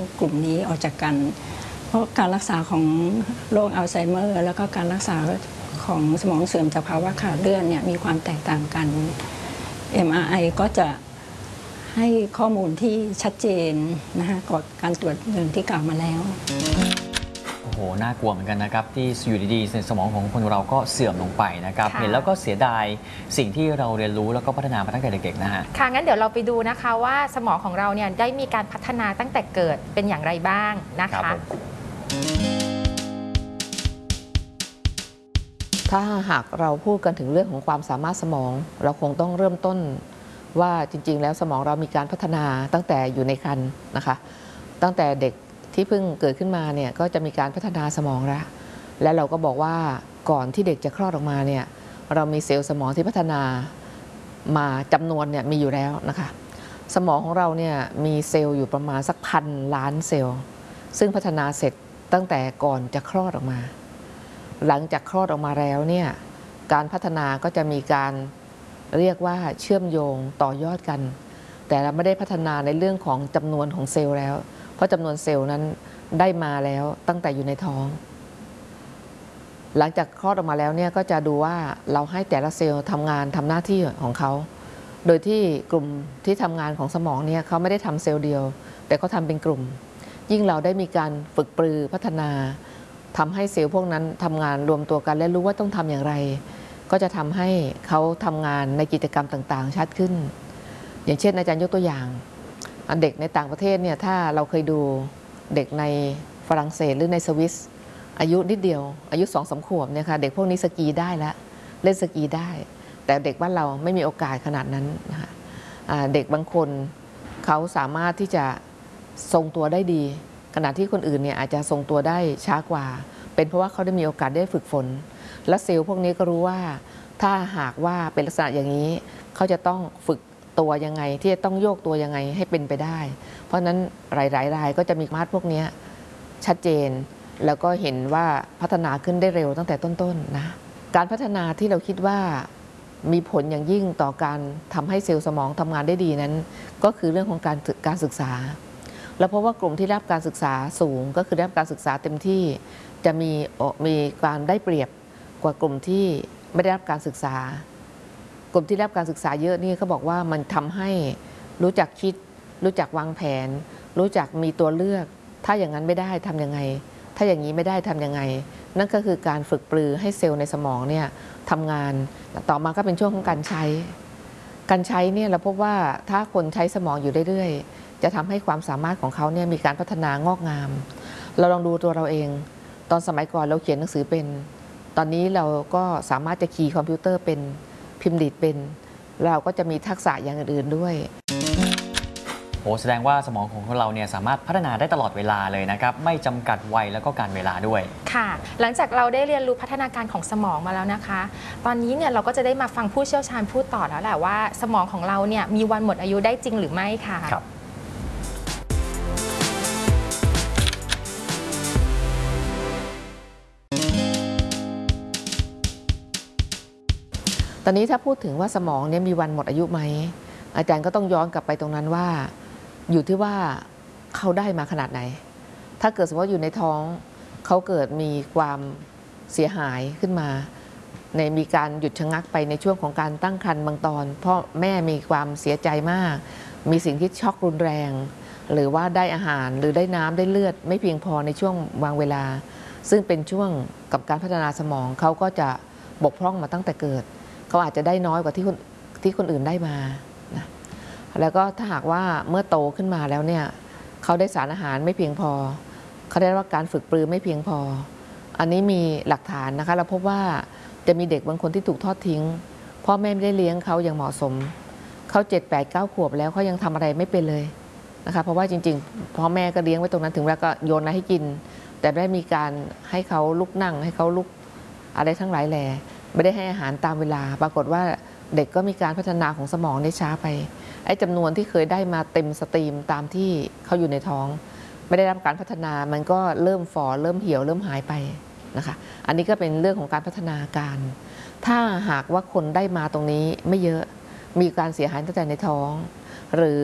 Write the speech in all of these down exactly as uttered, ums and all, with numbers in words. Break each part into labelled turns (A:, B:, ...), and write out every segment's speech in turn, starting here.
A: กลุ่มนี้ออกจากกันเพราะการรักษาของโรคอัลไซเมอร์แล้วก็การรักษาของสมองเสื่อมจากภาวะขาดเลือดเนี่ยมีความแตกต่างกัน เอ็ม อาร์ ไอ ก็จะให้ข้อมูลที่ชัดเจนนะคะกว่าการตรวจอย่างที่กล่าวมาแล้ว
B: โอ้โหน่ากลัวเหมือนกันนะครับที่อยู่ดีๆสมองของคนเราก็เสื่อมลงไปนะครับเห็นแล้วก็เสียดายสิ่งที่เราเรียนรู้แล้วก็พัฒนามาตั้งแต่เด็กๆนะฮะ
C: ค่ะงั้นเดี๋ยวเราไปดูนะคะว่าสมองของเราเนี่ยได้มีการพัฒนาตั้งแต่เกิดเป็นอย่างไรบ้างนะคะ
D: ถ้าหากเราพูดกันถึงเรื่องของความสามารถสมองเราคงต้องเริ่มต้นว่าจริงๆแล้วสมองเรามีการพัฒนาตั้งแต่อยู่ในครรภ์นะคะตั้งแต่เด็กที่เพิ่งเกิดขึ้นมาเนี่ยก็จะมีการพัฒนาสมองแล้วและเราก็บอกว่าก่อนที่เด็กจะคลอดออกมาเนี่ยเรามีเซลล์สมองที่พัฒนามาจำนวนเนี่ยมีอยู่แล้วนะคะสมองของเราเนี่ยมีเซลล์อยู่ประมาณสักพันล้านเซลล์ซึ่งพัฒนาเสร็จตั้งแต่ก่อนจะคลอดออกมาหลังจากคลอดออกมาแล้วเนี่ยการพัฒนาก็จะมีการเรียกว่าเชื่อมโยงต่อยอดกันแต่เราไม่ได้พัฒนาในเรื่องของจำนวนของเซลล์แล้วเพราะจำนวนเซลล์นั้นได้มาแล้วตั้งแต่อยู่ในท้องหลังจากคลอดออกมาแล้วเนี่ยก็จะดูว่าเราให้แต่ละเซลล์ทำงานทำหน้าที่ของเขาโดยที่กลุ่มที่ทำงานของสมองเนี่ยเขาไม่ได้ทำเซลล์เดียวแต่เขาทำเป็นกลุ่มยิ่งเราได้มีการฝึกปรือพัฒนาทำให้เซลล์พวกนั้นทำงานรวมตัวกันและรู้ว่าต้องทำอย่างไรก็จะทำให้เขาทำงานในกิจกรรมต่างๆชัดขึ้นอย่างเช่นอาจารย์ยกตัวอย่างเด็กในต่างประเทศเนี่ยถ้าเราเคยดูเด็กในฝรั่งเศสหรือในสวิสอายุนิดเดียวอายุสองสามขวบเนี่ยค่ะเด็กพวกนี้สกีได้แล้วเล่นสกีได้แต่เด็กบ้านเราไม่มีโอกาสขนาดนั้นนะคะเด็กบางคนเขาสามารถที่จะทรงตัวได้ดีขณะที่คนอื่นเนี่ยอาจจะทรงตัวได้ช้ากว่าเป็นเพราะว่าเขาได้มีโอกาสได้ฝึกฝนและเซลล์พวกนี้ก็รู้ว่าถ้าหากว่าเป็นลักษณะอย่างนี้เขาจะต้องฝึกตัวยังไงที่จะต้องโยกตัวยังไงให้เป็นไปได้เพราะนั้นหลายๆรายก็จะมีมาตรพวกนี้ชัดเจนแล้วก็เห็นว่าพัฒนาขึ้นได้เร็วตั้งแต่ต้นๆนะการพัฒนาที่เราคิดว่ามีผลอย่างยิ่งต่อการทำให้เซลล์สมองทำงานได้ดีนั้นก็คือเรื่องของการการศึกษาแล้วเพราะว่ากลุ่มที่ได้รับการศึกษาสูงก็คือได้รับการศึกษาเต็มที่จะมีมีการได้เปรียบกว่ากลุ่มที่ไม่ได้รับการศึกษากลุ่มที่ได้รับการศึกษาเยอะนี่เขาบอกว่ามันทำให้รู้จักคิดรู้จักวางแผนรู้จักมีตัวเลือกถ้าอย่างนั้นไม่ได้ทำยังไงถ้าอย่างนี้ไม่ได้ทำยังไงนั่นก็คือการฝึกปรือให้เซลล์ในสมองเนี่ยทำงานต่อมาก็เป็นช่วงของการใช้การใช้เนี่ยเราพบว่าถ้าคนใช้สมองอยู่เรื่อยๆจะทำให้ความสามารถของเขาเนี่ยมีการพัฒนางอกงามเราลองดูตัวเราเองตอนสมัยก่อนเราเขียนหนังสือเป็นตอนนี้เราก็สามารถจะคีย์คอมพิวเตอร์เป็นพิมพ์ดีดเป็นเราก็จะมีทักษะอย่างอื่นๆด้วย
B: โอ้แสดงว่าสมองของเราเนี่ยสามารถพัฒนาได้ตลอดเวลาเลยนะครับไม่จำกัดวัยแล้วก็การเวลาด้วย
C: ค่ะหลังจากเราได้เรียนรู้พัฒนาการของสมองมาแล้วนะคะตอนนี้เนี่ยเราก็จะได้มาฟังผู้เชี่ยวชาญพูดต่อแล้วแหละว่าสมองของเราเนี่ยมีวันหมดอายุได้จริงหรือไม่ค่ะ
B: ครับ
D: ตอนนี้ถ้าพูดถึงว่าสมองเนี่ยมีวันหมดอายุไหมอาจารย์ก็ต้องย้อนกลับไปตรงนั้นว่าอยู่ที่ว่าเขาได้มาขนาดไหนถ้าเกิดสมมติว่าอยู่ในท้องเขาเกิดมีความเสียหายขึ้นมาในมีการหยุดชะงักไปในช่วงของการตั้งครรภ์บางตอนเพราะแม่มีความเสียใจมากมีสิ่งที่ช็อกรุนแรงหรือว่าได้อาหารหรือได้น้ำได้เลือดไม่เพียงพอในช่วงบางเวลาซึ่งเป็นช่วงกับการพัฒนาสมองเขาก็จะบกพร่องมาตั้งแต่เกิดเขาอาจจะได้น้อยกว่าที่คนที่คนอื่นได้มานะแล้วก็ถ้าหากว่าเมื่อโตขึ้นมาแล้วเนี่ยเขาได้สารอาหารไม่เพียงพอเขาได้รับการฝึกปรือไม่เพียงพออันนี้มีหลักฐานนะคะเราพบว่าจะมีเด็กบางคนที่ถูกทอดทิ้งพ่อแม่ไม่ได้เลี้ยงเขาอย่างเหมาะสมเขาเจ็ดแปดเก้าขวบแล้วเขายังทำอะไรไม่เป็นเลยนะคะเพราะว่าจริงๆพ่อแม่ก็เลี้ยงไว้ตรงนั้นถึงเวลาก็โยนอะไรให้กินแต่ไม่ได้มีการให้เขาลุกนั่งให้เขาลุกอะไรทั้งหลายแหล่ไม่ได้ให้อาหารตามเวลาปรากฏว่าเด็กก็มีการพัฒนาของสมองได้ช้าไปไอ้จำนวนที่เคยได้มาเต็มสตรีมตามที่เขาอยู่ในท้องไม่ได้รับการพัฒนามันก็เริ่มฝ่อเริ่มเหี่ยวเริ่มหายไปนะคะอันนี้ก็เป็นเรื่องของการพัฒนาการถ้าหากว่าคนได้มาตรงนี้ไม่เยอะมีการเสียหายตั้งแต่ในท้องหรือ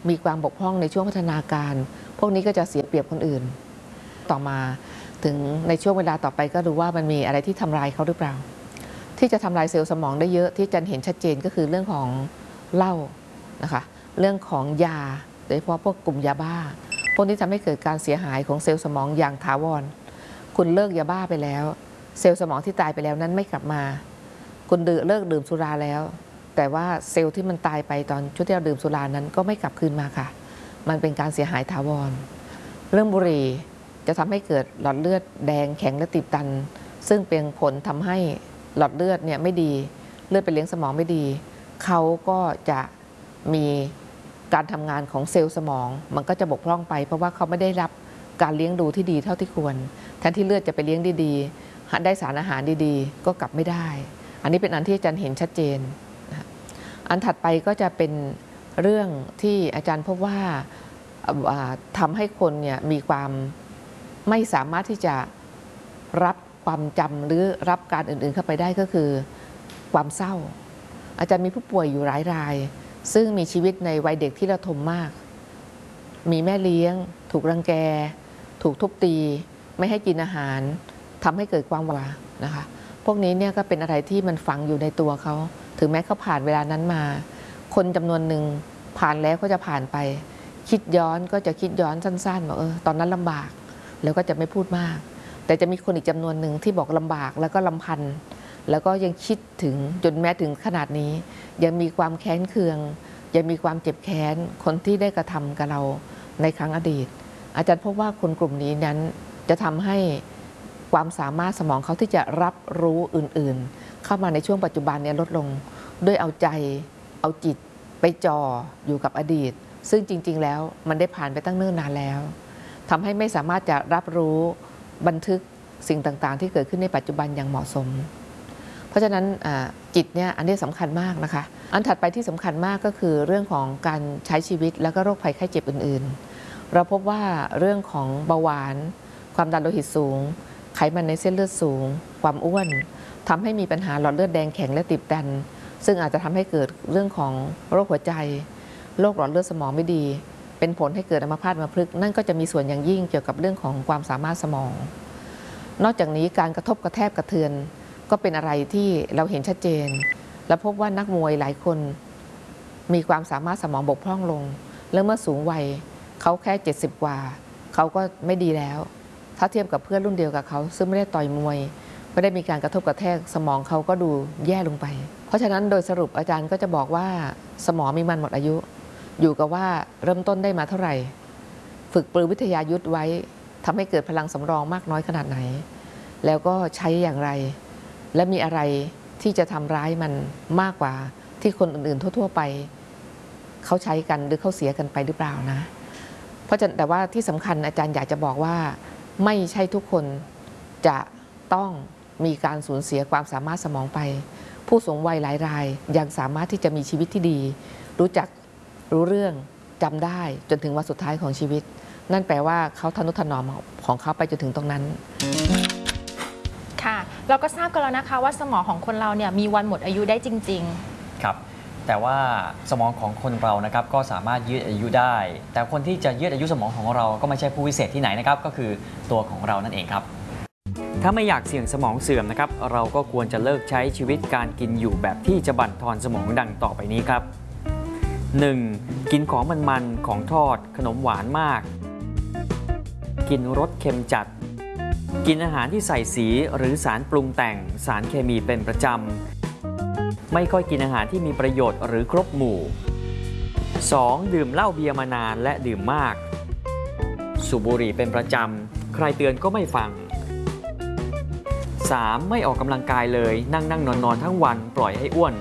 D: มีความบกพร่องในช่วงพัฒนาการ พวกนี้ก็จะเสียเปรียบคนอื่นต่อมาถึงในช่วงเวลาต่อไปก็ดูว่ามันมีอะไรที่ทำลายเขาหรือเปล่าที่จะทำลายเซลล์สมองได้เยอะที่จะเห็นชัดเจนก็คือเรื่องของเหล้านะคะเรื่องของยาโดยเฉพาะพวกกลุ่มยาบ้าพวกนี้ทำให้เกิดการเสียหายของเซลล์สมองอย่างถาวรคุณเลิกยาบ้าไปแล้วเซลล์สมองที่ตายไปแล้วนั้นไม่กลับมาคุณดื่มเลิกดื่มสุราแล้วแต่ว่าเซลล์ที่มันตายไปตอนช่วงที่เราดื่มสุรานั้นก็ไม่กลับคืนมาค่ะมันเป็นการเสียหายถาวรเรื่องบุหรี่จะทำให้เกิดหลอดเลือดแดงแข็งและตีบตันซึ่งเป็นผลทำให้หลอดเลือดเนี่ยไม่ดีเลือดไปเลี้ยงสมองไม่ดีเขาก็จะมีการทำงานของเซลล์สมองมันก็จะบกพร่องไปเพราะว่าเขาไม่ได้รับการเลี้ยงดูที่ดีเท่าที่ควรแทนที่เลือดจะไปเลี้ยงดีๆได้สารอาหารดีๆก็กลับไม่ได้อันนี้เป็นอันที่อาจารย์เห็นชัดเจนอันถัดไปก็จะเป็นเรื่องที่อาจารย์พบว่าทำให้คนเนี่ยมีความไม่สามารถที่จะรับความจำหรือรับการอื่นๆเข้าไปได้ก็คือความเศร้าอาจารย์มีผู้ป่วยอยู่หลายรายซึ่งมีชีวิตในวัยเด็กที่ระทมมากมีแม่เลี้ยงถูกรังแกถูกทุบตีไม่ให้กินอาหารทำให้เกิดความหวาดนะคะพวกนี้เนี่ยก็เป็นอะไรที่มันฝังอยู่ในตัวเขาถึงแม้เขาผ่านเวลานั้นมาคนจำนวนหนึ่งผ่านแล้วก็จะผ่านไปคิดย้อนก็จะคิดย้อนสั้นๆบอกเออตอนนั้นลำบากแล้วก็จะไม่พูดมากแต่จะมีคนอีกจำนวนหนึ่งที่บอกลำบากแล้วก็ลำพันธ์แล้วก็ยังคิดถึงจนแม้ถึงขนาดนี้ยังมีความแค้นเคืองยังมีความเจ็บแค้นคนที่ได้กระทำกับเราในครั้งอดีตอาจารย์พบว่าคนกลุ่มนี้นั้นจะทำให้ความสามารถสมองเขาที่จะรับรู้อื่นๆเข้ามาในช่วงปัจจุบันนี้ลดลงด้วยเอาใจเอาจิตไปจ่ออยู่กับอดีตซึ่งจริงๆแล้วมันได้ผ่านไปตั้งเนิ่นนานแล้วทำให้ไม่สามารถจะรับรู้บันทึกสิ่งต่างๆที่เกิดขึ้นในปัจจุบันอย่างเหมาะสมเพราะฉะนั้นจิตเนี่ยอันนี้สำคัญมากนะคะอันถัดไปที่สำคัญมากก็คือเรื่องของการใช้ชีวิตแล้วก็โรคภัยไข้เจ็บอื่นๆเราพบว่าเรื่องของเบาหวานความดันโลหิตสูงไขมันในเส้นเลือดสูงความอ้วนทำให้มีปัญหาหลอดเลือดแดงแข็งและตีบตันซึ่งอาจจะทำให้เกิดเรื่องของโรคหัวใจโรคหลอดเลือดสมองไม่ดีเป็นผลให้เกิดอัมพาตอัมพฤกษ์นั่นก็จะมีส่วนอย่างยิ่งเกี่ยวกับเรื่องของความสามารถสมองนอกจากนี้การกระทบกระแทกกระเทือนก็เป็นอะไรที่เราเห็นชัดเจนและพบว่านักมวยหลายคนมีความสามารถสมองบกพร่องลงและเมื่อสูงวัยเขาแค่เจ็ดสิบกว่าเขาก็ไม่ดีแล้วถ้าเทียบกับเพื่อนรุ่นเดียวกับเขาซึ่งไม่ได้ต่อยมวยไม่ได้มีการกระทบกระแทกสมองเขาก็ดูแย่ลงไปเพราะฉะนั้นโดยสรุปอาจารย์ก็จะบอกว่าสมองมีวันหมดอายุอยู่กับว่าเริ่มต้นได้มาเท่าไหร่ฝึกปรือวิทยายุทธไว้ทำให้เกิดพลังสำรองมากน้อยขนาดไหนแล้วก็ใช้อย่างไรและมีอะไรที่จะทำร้ายมันมากกว่าที่คนอื่นๆทั่วๆไปเขาใช้กันหรือเขาเสียกันไปหรือเปล่านะเพราะฉะนั้นแต่ว่าที่สำคัญอาจารย์อยากจะบอกว่าไม่ใช่ทุกคนจะต้องมีการสูญเสียความสามารถสมองไปผู้สูงวัยหลายรายยังสามารถที่จะมีชีวิตที่ดีรู้จักรู้เรื่องจำได้จนถึงวันสุดท้ายของชีวิตนั่นแปลว่าเขาทนุถนอมของเขาไปจนถึงตรงนั้น
C: ค่ะเราก็ทราบกันแล้วนะคะว่าสมองของคนเราเนี่ยมีวันหมดอายุได้จริงๆ
B: ครับแต่ว่าสมองของคนเรานะครับก็สามารถยืดอายุได้แต่คนที่จะยืดอายุสมองของเราก็ไม่ใช่ผู้วิเศษที่ไหนนะครับก็คือตัวของเรานั่นเองครับถ้าไม่อยากเสี่ยงสมองเสื่อมนะครับเราก็ควรจะเลิกใช้ชีวิตการกินอยู่แบบที่จะบั่นทอนสมองดังต่อไปนี้ครับ หนึ่ง. กินของมันๆของทอดขนมหวานมากกินรสเค็มจัดกินอาหารที่ใส่สีหรือสารปรุงแต่งสารเคมีเป็นประจำไม่ค่อยกินอาหารที่มีประโยชน์หรือครบหมู่ สอง. ดื่มเหล้าเบียร์มานานและดื่มมากสูบบุหรี่เป็นประจำใครเตือนก็ไม่ฟัง สาม. ไม่ออกกำลังกายเลยนั่งนั่งนอนนอนทั้งวันปล่อยให้อ้วน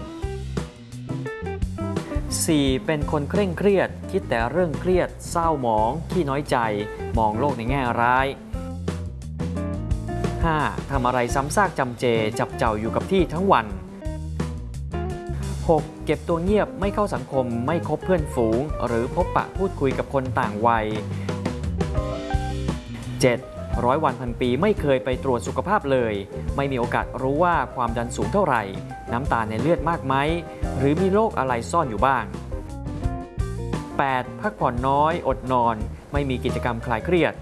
B: สี่. เป็นคนเคร่งเครียดคิดแต่เรื่องเครียดเศร้าหมองขี้น้อยใจมองโลกในแง่ร้าย ห้า. ทำอะไรซ้ำซากจำเจจับเจ้าอยู่กับที่ทั้งวัน หก. เก็บตัวเงียบไม่เข้าสังคมไม่คบเพื่อนฝูงหรือพบปะพูดคุยกับคนต่างวัย เจ็ด. ร้อยวันพันปีไม่เคยไปตรวจสุขภาพเลยไม่มีโอกาสรู้ว่าความดันสูงเท่าไหร่น้ำตาลในเลือดมากไหมหรือมีโรคอะไรซ่อนอยู่บ้าง แแปด พักผ่อนน้อยอดนอน ไม่มีกิจกรรมคลายเครียด